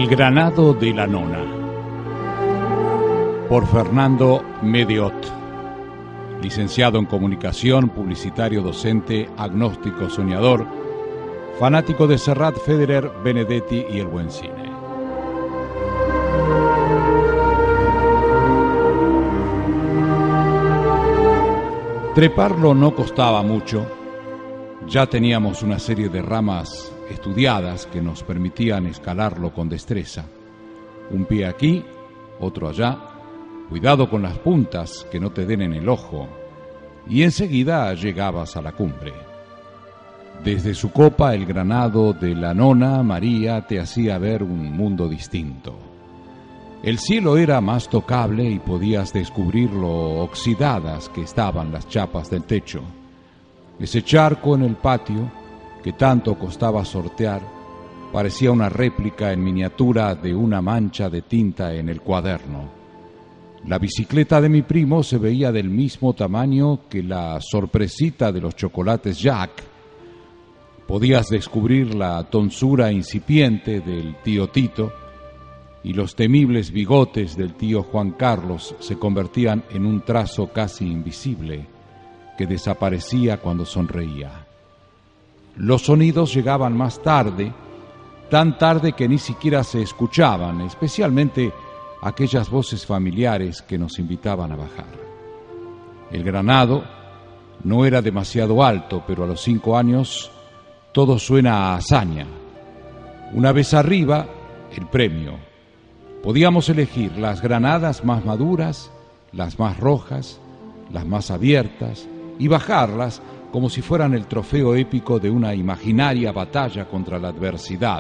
El granado de la nona, por Fernando Medeot, licenciado en comunicación, publicitario, docente, agnóstico, soñador, fanático de Serrat, Federer, Benedetti y el buen cine. Treparlo no costaba mucho, ya teníamos una serie de ramas estudiadas que nos permitían escalarlo con destreza. Un pie aquí, otro allá, cuidado con las puntas que no te den en el ojo, y enseguida llegabas a la cumbre. Desde su copa el granado de la nona María te hacía ver un mundo distinto. El cielo era más tocable y podías descubrir lo oxidadas que estaban las chapas del techo. Ese charco en el patio, que tanto costaba sortear, parecía una réplica en miniatura de una mancha de tinta en el cuaderno. La bicicleta de mi primo se veía del mismo tamaño que la sorpresita de los chocolates Jack. Podías descubrir la tonsura incipiente del tío Tito, y los temibles bigotes del tío Juan Carlos se convertían en un trazo casi invisible que desaparecía cuando sonreía. Los sonidos llegaban más tarde, tan tarde que ni siquiera se escuchaban, especialmente aquellas voces familiares que nos invitaban a bajar. El granado no era demasiado alto, pero a los 5 años todo suena a hazaña. Una vez arriba, el premio. Podíamos elegir las granadas más maduras, las más rojas, las más abiertas, y bajarlas como si fueran el trofeo épico de una imaginaria batalla contra la adversidad.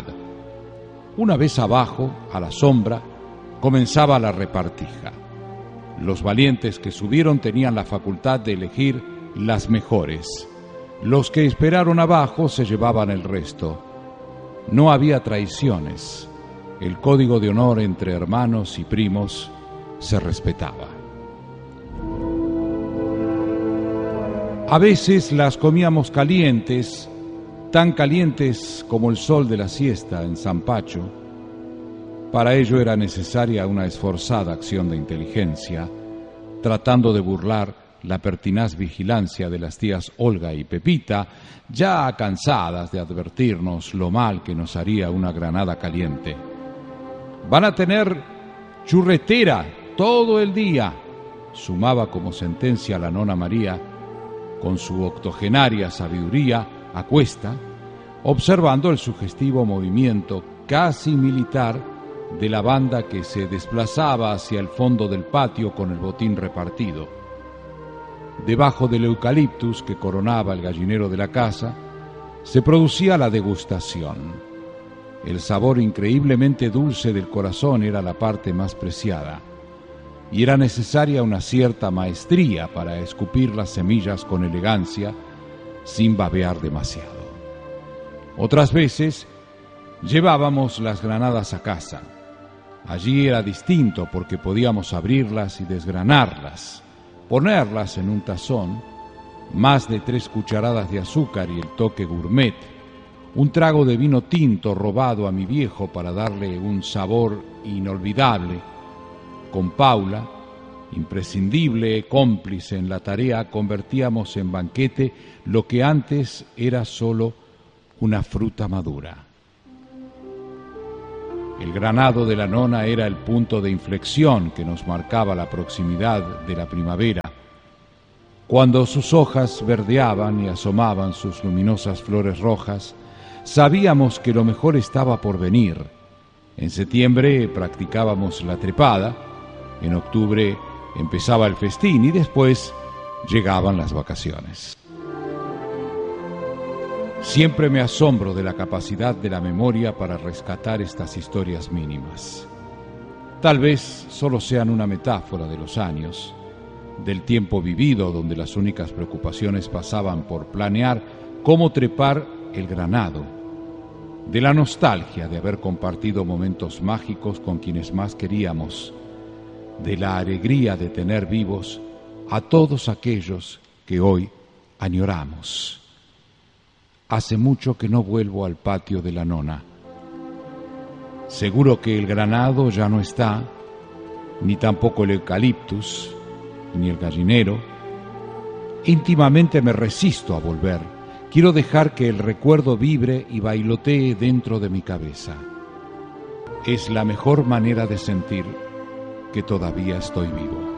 Una vez abajo, a la sombra, comenzaba la repartija. Los valientes que subieron tenían la facultad de elegir las mejores. Los que esperaron abajo se llevaban el resto. No había traiciones. El código de honor entre hermanos y primos se respetaba. A veces las comíamos calientes, tan calientes como el sol de la siesta en San Pacho. Para ello era necesaria una esforzada acción de inteligencia, tratando de burlar la pertinaz vigilancia de las tías Olga y Pepita, ya cansadas de advertirnos lo mal que nos haría una granada caliente. «Van a tener churretera todo el día», sumaba como sentencia la nona María, con su octogenaria sabiduría a cuesta, observando el sugestivo movimiento casi militar de la banda que se desplazaba hacia el fondo del patio con el botín repartido. Debajo del eucaliptus que coronaba el gallinero de la casa, se producía la degustación. El sabor increíblemente dulce del corazón era la parte más preciada, y era necesaria una cierta maestría para escupir las semillas con elegancia, sin babear demasiado. Otras veces llevábamos las granadas a casa. Allí era distinto porque podíamos abrirlas y desgranarlas, ponerlas en un tazón, más de 3 cucharadas de azúcar y el toque gourmet, un trago de vino tinto robado a mi viejo para darle un sabor inolvidable. Con Paula, imprescindible cómplice en la tarea, convertíamos en banquete lo que antes era solo una fruta madura. El granado de la nona era el punto de inflexión que nos marcaba la proximidad de la primavera. Cuando sus hojas verdeaban y asomaban sus luminosas flores rojas, sabíamos que lo mejor estaba por venir. En septiembre practicábamos la trepada, en octubre empezaba el festín y después llegaban las vacaciones. Siempre me asombro de la capacidad de la memoria para rescatar estas historias mínimas. Tal vez solo sean una metáfora de los años, del tiempo vivido donde las únicas preocupaciones pasaban por planear cómo trepar el granado, de la nostalgia de haber compartido momentos mágicos con quienes más queríamos, de la alegría de tener vivos a todos aquellos que hoy añoramos. Hace mucho que no vuelvo al patio de la nona. Seguro que el granado ya no está, ni tampoco el eucaliptus, ni el gallinero. Íntimamente me resisto a volver. Quiero dejar que el recuerdo vibre y bailotee dentro de mi cabeza. Es la mejor manera de sentir que todavía estoy vivo.